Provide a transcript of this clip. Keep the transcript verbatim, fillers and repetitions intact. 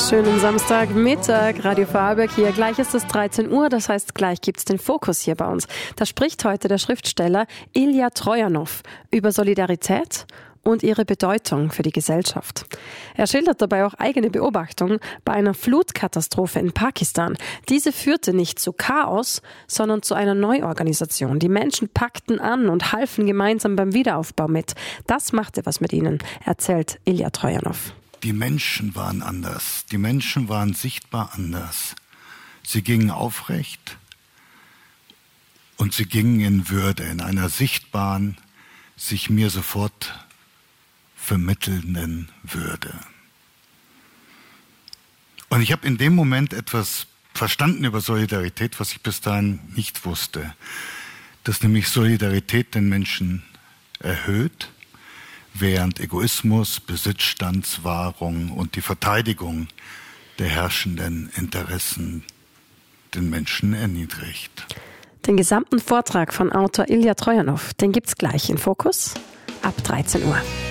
Schönen Samstagmittag, Radio Vorarlberg hier. Gleich ist es dreizehn Uhr, das heißt, gleich gibt's den Fokus hier bei uns. Da spricht heute der Schriftsteller Ilja Trojanow über Solidarität und ihre Bedeutung für die Gesellschaft. Er schildert dabei auch eigene Beobachtungen bei einer Flutkatastrophe in Pakistan. Diese führte nicht zu Chaos, sondern zu einer Neuorganisation. Die Menschen packten an und halfen gemeinsam beim Wiederaufbau mit. Das machte was mit ihnen, erzählt Ilja Trojanow. Die Menschen waren anders. Die Menschen waren sichtbar anders. Sie gingen aufrecht und sie gingen in Würde, in einer sichtbaren, sich mir sofort vermittelnden Würde. Und ich habe in dem Moment etwas verstanden über Solidarität, was ich bis dahin nicht wusste. Dass nämlich Solidarität den Menschen erhöht, während Egoismus, Besitzstandswahrung und die Verteidigung der herrschenden Interessen den Menschen erniedrigt. Den gesamten Vortrag von Autor Ilja Trojanow, den gibt's gleich in Fokus ab dreizehn Uhr.